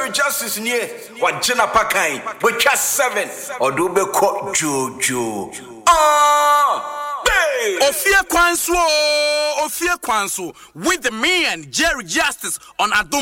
Jerry Justice near what Jenna Pakai, which has 7 or do be caught Jojo. Ofia Kwanso with me and Jerry Justice on Adum